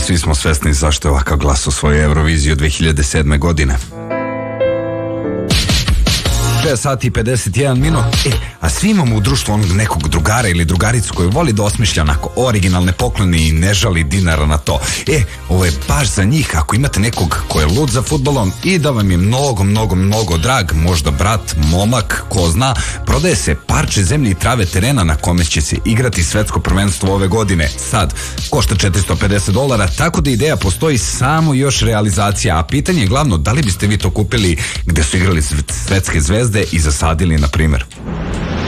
svi smo svesni zašto je ovakav glas osvojio Euroviziju 2007. godine. 6 sati i 51 minut. A svi imamo u društvu onog nekog drugara ili drugaricu koju voli da osmišlja onako originalne poklone i ne žali dinara na to. Ovo je baš za njih. Ako imate nekog ko je lud za fudbalom i da vam je mnogo drag, možda brat, momak, ko zna, prodaje se parče zemlje i trave terena na kome će se igrati svetsko prvenstvo ove godine. Sad, košta $450, tako da ideja postoji, samo još realizacija. A pitanje je glavno, da li biste vi to kupili gde su igrali svetske zvezde i zasadili, na primjer?